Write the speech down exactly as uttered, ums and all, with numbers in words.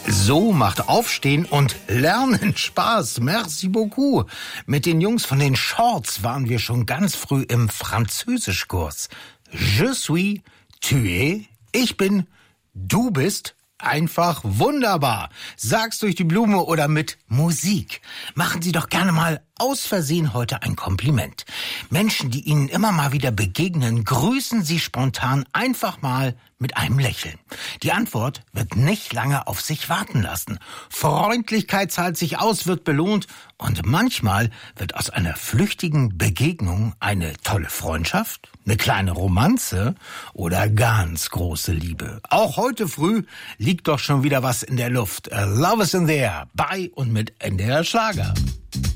So macht Aufstehen und Lernen Spaß. Merci beaucoup. Mit den Jungs von den Shorts waren wir schon ganz früh im Französischkurs. Je suis, tu es, ich bin, du bist. Einfach wunderbar. Sag's durch die Blume oder mit Musik. Machen Sie doch gerne mal aus Versehen heute ein Kompliment. Menschen, die Ihnen immer mal wieder begegnen, grüßen Sie spontan einfach mal mit einem Lächeln. Die Antwort wird nicht lange auf sich warten lassen. Freundlichkeit zahlt sich aus, wird belohnt und manchmal wird aus einer flüchtigen Begegnung eine tolle Freundschaft, eine kleine Romanze oder ganz große Liebe. Auch heute früh liegt doch schon wieder was in der Luft. Love is in the air. Bei und mit N D R Schlager.